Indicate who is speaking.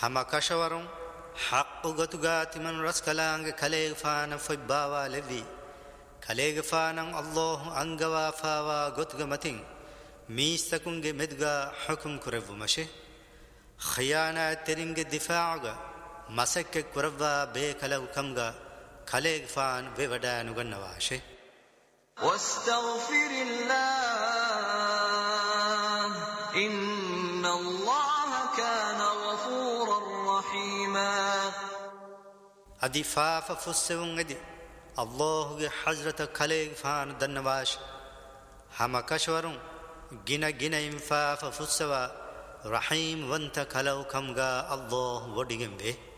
Speaker 1: hama kashawarum haqqu gotugaati man raskalaange kaleeg faana foibbawa levi kaleeg faanan Allah angawa faawa gotuga matin miistakunge medga hukum kurevu mashe khiyana teringe difaaga masakke kuravva be kalaw kamga kaleeg faan be wadanu gannawashe
Speaker 2: واستغفر الله إن الله كان غفورا رحيما
Speaker 1: ادي فاف فسون ادي الله حضرت كليغ فان دنواش هما كشورون گنا گنا انفاف فسوا رحيم وانت كلو كمغا الله وديگم به